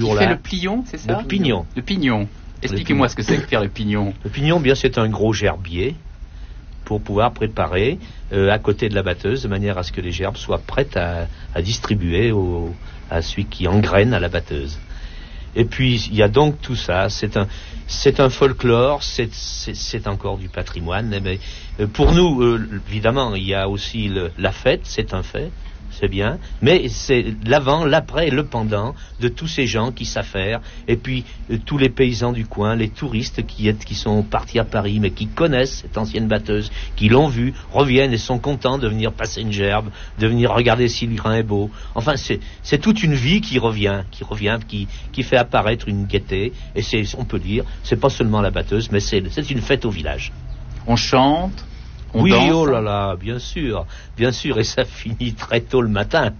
jour-là. Qui fait le plion, c'est ça? Le pignon. Le pignon. Expliquez-moi ce que c'est que faire le pignon. Le pignon, bien, c'est un gros gerbier pour pouvoir préparer à côté de la batteuse, de manière à ce que les gerbes soient prêtes à distribuer à celui qui engraine à la batteuse. Et puis, il y a donc tout ça. C'est un folklore, c'est encore du patrimoine. Mais pour nous, évidemment, il y a aussi la fête, c'est un fait. C'est bien, mais c'est l'avant, l'après et le pendant de tous ces gens qui savent faire, et puis tous les paysans du coin, les touristes qui sont partis à Paris, mais qui connaissent cette ancienne batteuse, qui l'ont vue, reviennent et sont contents de venir passer une gerbe, de venir regarder si le grain est beau. Enfin, c'est toute une vie qui revient, qui fait apparaître une gaieté, et on peut dire, c'est pas seulement la batteuse, mais c'est une fête au village. On chante. Oui, oh là là, bien sûr, et ça finit très tôt le matin.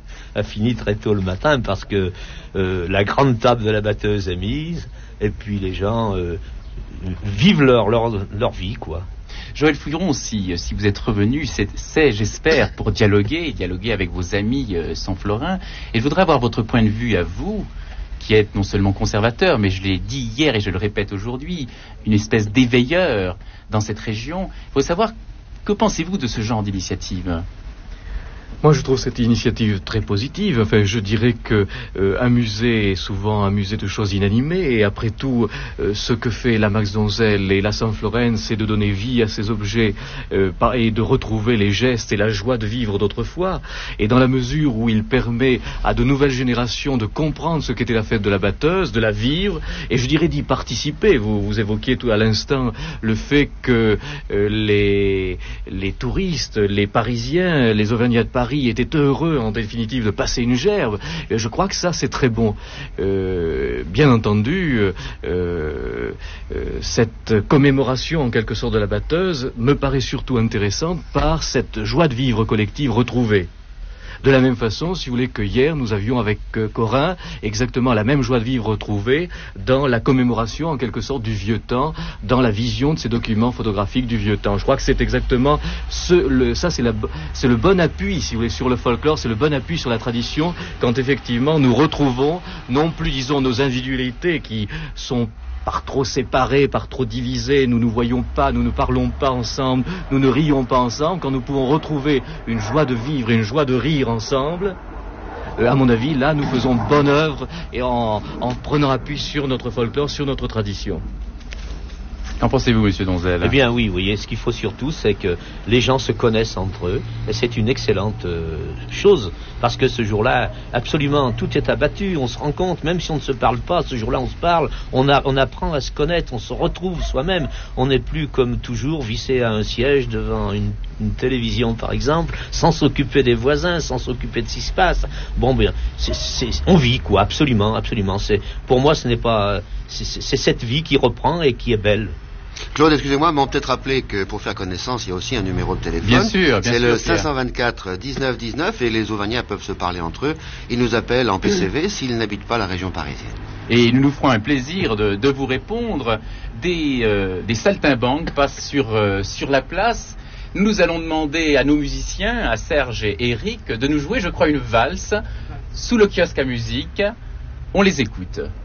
Parce que la grande table de la batteuse est mise, et puis les gens vivent leur vie, quoi. Joël Fouilleron, si vous êtes revenu, c'est j'espère, pour dialoguer avec vos amis Sansflorins, et je voudrais avoir votre point de vue à vous, qui êtes non seulement conservateur, mais je l'ai dit hier et je le répète aujourd'hui, une espèce d'éveilleur dans cette région. Il faut savoir, que pensez-vous de ce genre d'initiative ? Moi, je trouve cette initiative très positive. Enfin, je dirais que un musée est souvent un musée de choses inanimées. Et après tout, ce que fait la Max Donzel et la Sansflorens, c'est de donner vie à ces objets et de retrouver les gestes et la joie de vivre d'autrefois. Et dans la mesure où il permet à de nouvelles générations de comprendre ce qu'était la fête de la batteuse, de la vivre, et je dirais d'y participer. Vous évoquiez tout à l'instant le fait que les touristes, les Parisiens, les Auvergnats de Paris étaient heureux en définitive de passer une gerbe. Je crois que ça c'est très bon. Bien entendu, cette commémoration en quelque sorte de la batteuse me paraît surtout intéressante par cette joie de vivre collective retrouvée. De la même façon, si vous voulez, que hier, nous avions avec Corinne exactement la même joie de vivre retrouvée dans la commémoration, en quelque sorte, du vieux temps, dans la vision de ces documents photographiques du vieux temps. Je crois que c'est exactement c'est le bon appui, si vous voulez, sur le folklore, c'est le bon appui sur la tradition, quand effectivement nous retrouvons, non plus, disons, nos individualités qui sont par trop séparés, par trop divisés, nous ne nous voyons pas, nous ne parlons pas ensemble, nous ne rions pas ensemble, quand nous pouvons retrouver une joie de vivre et une joie de rire ensemble, à mon avis, là, nous faisons bonne œuvre et en prenant appui sur notre folklore, sur notre tradition. Qu'en pensez-vous, monsieur Donzel ? Eh bien oui, vous voyez, ce qu'il faut surtout, c'est que les gens se connaissent entre eux, et c'est une excellente chose, parce que ce jour-là, absolument, tout est abattu, on se rend compte, même si on ne se parle pas, ce jour-là on se parle, on apprend à se connaître, on se retrouve soi-même, on n'est plus comme toujours vissé à un siège devant une télévision par exemple, sans s'occuper des voisins, sans s'occuper de ce qui se passe. Bon, bien, on vit quoi, absolument, pour moi ce n'est pas, c'est cette vie qui reprend et qui est belle. Claude, excusez-moi, mais on peut peut-être rappeler que pour faire connaissance, il y a aussi un numéro de téléphone. Bien sûr, c'est le 524 19 19 et les Auvergnats peuvent se parler entre eux. Ils nous appellent en PCV s'ils n'habitent pas la région parisienne. Et nous nous ferons un plaisir de vous répondre. Des saltimbanques passent sur la place. Nous allons demander à nos musiciens, à Serge et Eric, de nous jouer, je crois, une valse sous le kiosque à musique. On les écoute.